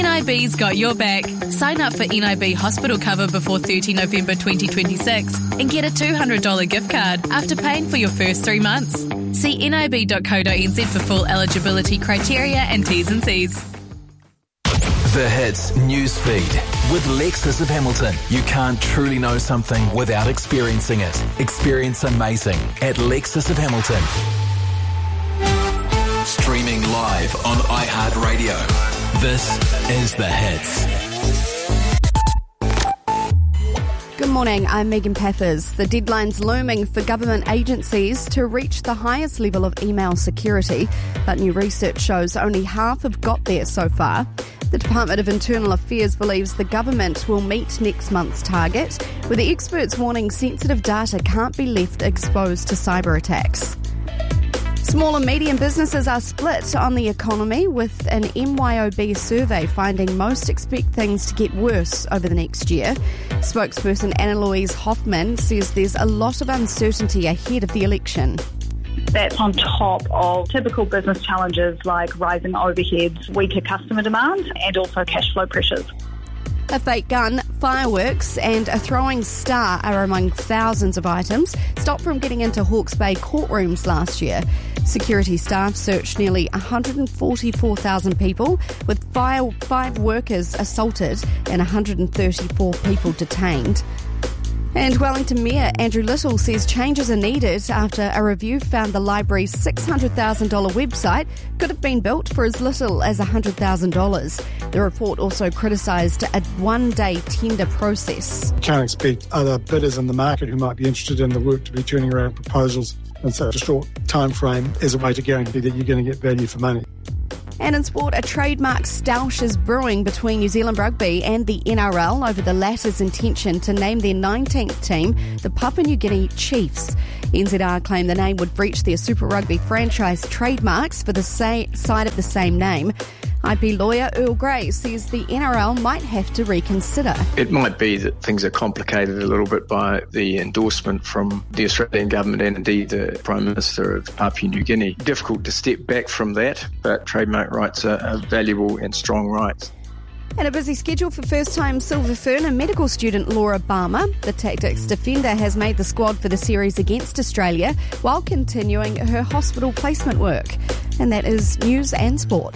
NIB's got your back. Sign up for NIB hospital cover before 30 November 2026 and get a $200 gift card after paying for your first 3 months. See nib.co.nz for full eligibility criteria and T's and C's. The Hits news feed with Lexus of Hamilton. You can't truly know something without experiencing it. Experience amazing at Lexus of Hamilton. Streaming live on iHeartRadio. This is The Hits. Good morning, I'm Megan Pathers. The deadline's looming for government agencies to reach the highest level of email security, but new research shows only half have got there so far. The Department of Internal Affairs believes the government will meet next month's target, with the experts warning sensitive data can't be left exposed to cyber attacks. Small and medium businesses are split on the economy, with an MYOB survey finding most expect things to get worse over the next year. Spokesperson Anna-Louise Hoffman says there's a lot of uncertainty ahead of the election. That's on top of typical business challenges like rising overheads, weaker customer demand, and also cash flow pressures. A fake gun, fireworks and a throwing star are among thousands of items stopped from getting into Hawke's Bay courtrooms last year. Security staff searched nearly 144,000 people, with five workers assaulted and 134 people detained. And Wellington Mayor Andrew Little says changes are needed after a review found the library's $600,000 website could have been built for as little as $100,000. The report also criticised a one-day tender process. Can't expect other bidders in the market who might be interested in the work to be turning around proposals in such a short time frame as a way to guarantee that you're going to get value for money. And in sport, a trademark stoush is brewing between New Zealand Rugby and the NRL over the latter's intention to name their 19th team the Papua New Guinea Chiefs. NZR claim the name would breach their Super Rugby franchise trademarks for the side of the same name. IP lawyer Earl Grey says the NRL might have to reconsider. It might be that things are complicated a little bit by the endorsement from the Australian government and indeed the Prime Minister of Papua New Guinea. Difficult to step back from that, but trademark rights are valuable and strong rights. And a busy schedule for first-time Silver Fern and medical student Laura Barmer. The tactics defender has made the squad for the series against Australia while continuing her hospital placement work. And that is news and sport.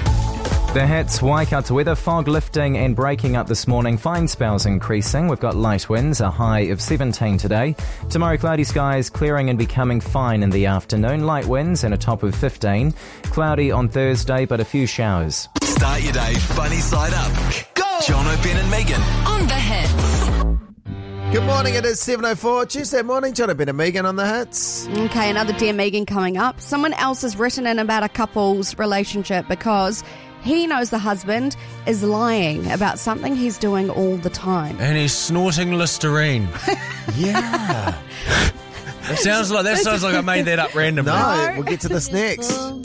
The Hits, Waikato weather, fog lifting and breaking up this morning, fine spells increasing. We've got light winds, a high of 17 today. Tomorrow, cloudy skies clearing and becoming fine in the afternoon. Light winds and a top of 15. Cloudy on Thursday, but a few showers. Start your day funny side up. Go! Jono, Ben and Megan On The Hits. Good morning, it is 7:04, Tuesday morning. Jono, Ben and Megan on The Hits. Okay, another Dear Megan coming up. Someone else has written in about a couple's relationship because he knows the husband is lying about something he's doing all the time. And he's snorting Listerine. Yeah. That sounds like I made that up randomly. No, we'll get to this next.